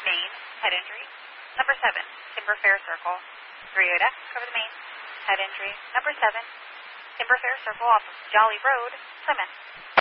Main, head injury. Number 7, Timber Fair Circle. 308F, cover the main, head injury. Number 7, Timber Fair Circle off of Jolly Road, Plymouth.